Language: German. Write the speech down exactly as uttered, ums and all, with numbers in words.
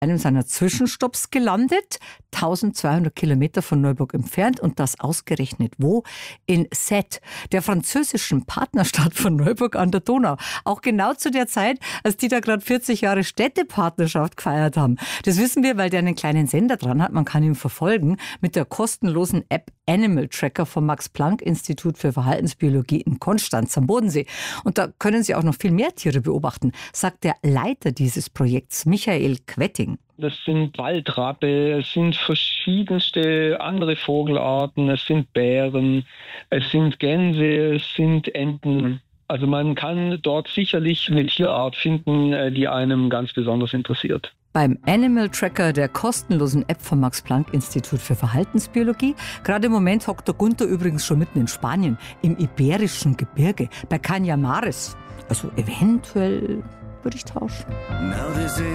einem seiner Zwischenstopps gelandet, tausendzweihundert Kilometer von Neuburg entfernt, und das ausgerechnet wo? In Sète, der französischen Partnerstadt von Neuburg an der Donau. Auch genau zu der Zeit, als die da gerade vierzig Jahre Städtepartnerschaft gefeiert haben. Das wissen wir, weil der einen kleinen Sender dran hat. Man kann ihn verfolgen mit der kostenlosen App Animal Tracker vom Max-Planck-Institut für Verhaltensbiologie in Konstanz am Bodensee. Und da können Sie auch noch viel mehr Tiere beobachten, sagt der Leiter dieses Projekts, Michael Quetting. Das sind Waldrappe, es sind verschiedenste andere Vogelarten, es sind Bären, es sind Gänse, es sind Enten. Also man kann dort sicherlich eine Tierart finden, die einem ganz besonders interessiert. Beim Animal Tracker der kostenlosen App vom Max-Planck-Institut für Verhaltensbiologie. Gerade im Moment hockt der Gunther übrigens schon mitten in Spanien, im Iberischen Gebirge, bei Cañamares. Also eventuell würde ich tauschen.